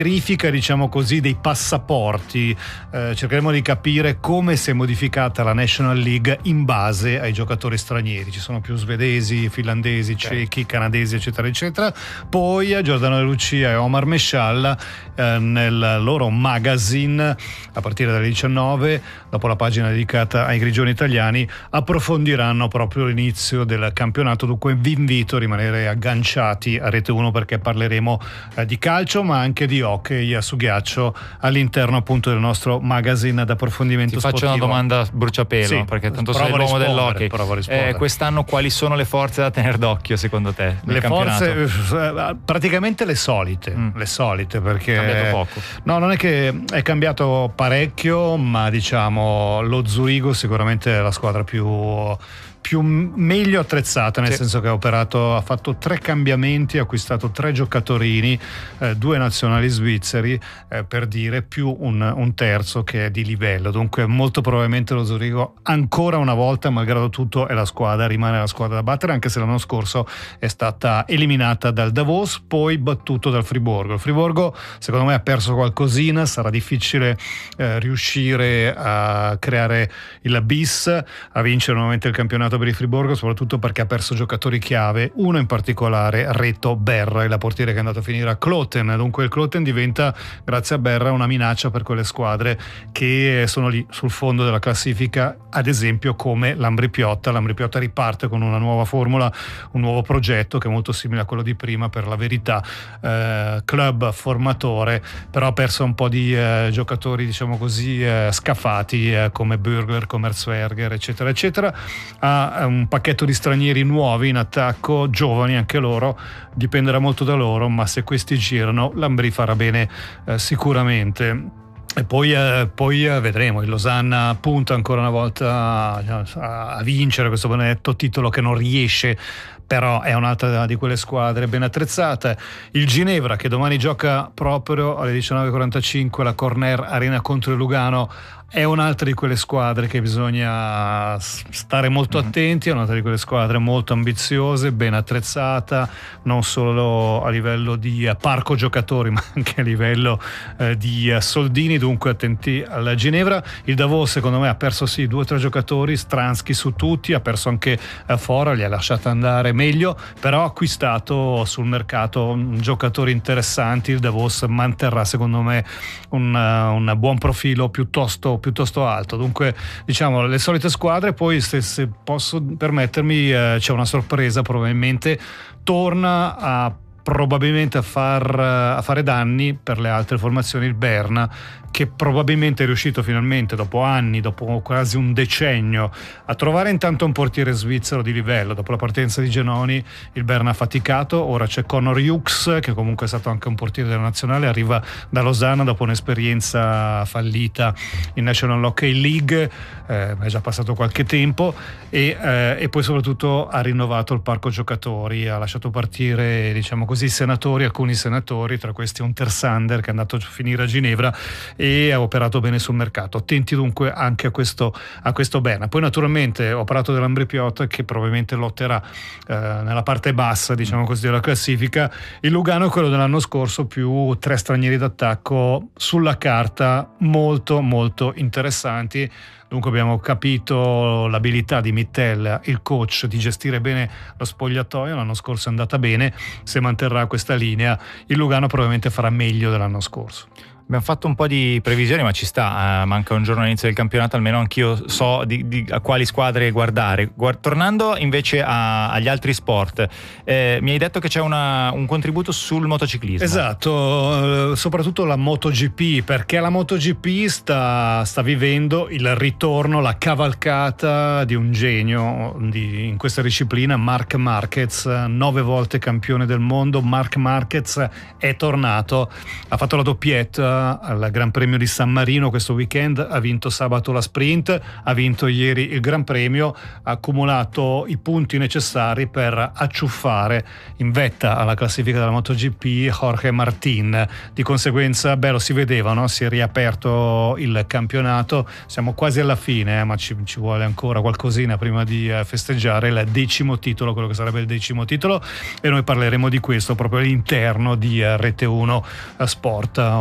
verifica, diciamo così, dei passaporti. Cercheremo di capire come si è modificata la National League in base ai giocatori stranieri. Ci sono più svedesi, finlandesi, cechi, canadesi, eccetera eccetera. Poi Giordano Lucia e Omar Mescial nel loro magazine a partire dalle 19, dopo la pagina dedicata ai grigioni italiani, approfondiranno proprio l'inizio del campionato. Dunque vi invito a rimanere agganciati a Rete 1 perché parleremo di calcio ma anche di hockey su ghiaccio all'interno appunto del nostro magazine d'approfondimento sportivo. Ti faccio una domanda bruciapelo, sì, perché tanto sei l'uomo dell'hockey. Quest'anno quali sono le forze da tenere d'occhio secondo te nel campionato? Forze praticamente le solite perché è cambiato poco. No, non è che è cambiato parecchio, ma diciamo lo Zurigo sicuramente è la squadra più meglio attrezzata, nel senso che ha fatto 3 cambiamenti, ha acquistato 3 giocatori, 2 nazionali svizzeri, per dire, più un terzo che è di livello. Dunque molto probabilmente lo Zurigo ancora una volta, malgrado tutto, rimane la squadra da battere, anche se l'anno scorso è stata eliminata dal Davos, poi battuto dal Friburgo. Il Friburgo secondo me ha perso qualcosina, sarà difficile riuscire a creare il bis, a vincere nuovamente il campionato per il Friburgo, soprattutto perché ha perso giocatori chiave, uno in particolare, Reto Berra, la portiere che è andato a finire a Kloten. Dunque il Kloten diventa, grazie a Berra, una minaccia per quelle squadre che sono lì sul fondo della classifica, ad esempio come l'Ambri Piotta. L'Ambri Piotta riparte con una nuova formula, un nuovo progetto che è molto simile a quello di prima, per la verità, club formatore, però ha perso un po' di giocatori, diciamo così, scafati, come Bürgler, come Erzberger, eccetera eccetera. Ha un pacchetto di stranieri nuovi in attacco, giovani anche loro, dipenderà molto da loro, ma se questi girano l'Ambri farà bene sicuramente. E poi vedremo. Il Losanna punta ancora una volta a vincere questo benedetto titolo che non riesce, però è un'altra di quelle squadre ben attrezzate. Il Ginevra, che domani gioca proprio alle 19:45 la Corner Arena contro il Lugano, è un'altra di quelle squadre che bisogna stare molto attenti, è un'altra di quelle squadre molto ambiziose, ben attrezzata, non solo a livello di parco giocatori ma anche a livello di soldini, dunque attenti alla Ginevra. Il Davos secondo me ha perso 2 o 3 giocatori, Stransky su tutti, ha perso anche Fora, li ha lasciati andare meglio, però ha acquistato sul mercato giocatori interessanti. Il Davos manterrà secondo me un buon profilo piuttosto alto. Dunque diciamo le solite squadre. Poi se posso permettermi, c'è una sorpresa, probabilmente torna probabilmente a fare danni per le altre formazioni il Berna, che probabilmente è riuscito finalmente dopo anni, dopo quasi un decennio, a trovare intanto un portiere svizzero di livello. Dopo la partenza di Genoni il Berna ha faticato, ora c'è Connor Hughes, che comunque è stato anche un portiere della nazionale, arriva da Losanna dopo un'esperienza fallita in National Hockey League, è già passato qualche tempo, e poi soprattutto ha rinnovato il parco giocatori, ha lasciato partire, diciamo così, alcuni senatori, tra questi un Tersander che è andato a finire a Ginevra e ha operato bene sul mercato. Attenti dunque anche a questo Berna. Poi naturalmente ho parlato dell'Ambri Piotta, che probabilmente lotterà nella parte bassa, diciamo così, della classifica. Il Lugano è quello dell'anno scorso, più 3 stranieri d'attacco sulla carta molto molto interessanti. Dunque abbiamo capito l'abilità di Mittel, il coach, di gestire bene lo spogliatoio. L'anno scorso è andata bene, se manterrà questa linea il Lugano probabilmente farà meglio dell'anno scorso. Abbiamo fatto un po' di previsioni, ma ci sta, manca un giorno all'inizio del campionato, almeno anch'io so a quali squadre guardare. Tornando invece agli altri sport, mi hai detto che c'è un contributo sul motociclismo. Esatto, soprattutto la MotoGP, perché la MotoGP sta vivendo il ritorno, la cavalcata di un genio in questa disciplina, Marc Marquez, 9 volte campione del mondo. Marc Marquez è tornato, ha fatto la doppietta al Gran Premio di San Marino questo weekend, ha vinto sabato la sprint, ha vinto ieri il Gran Premio, ha accumulato i punti necessari per acciuffare in vetta alla classifica della MotoGP Jorge Martin. Di conseguenza, lo si vedeva, no? Si è riaperto il campionato, siamo quasi alla fine, ma ci vuole ancora qualcosina prima di festeggiare il 10° titolo, quello che sarebbe il 10° titolo, e noi parleremo di questo proprio all'interno di Rete 1 Sport.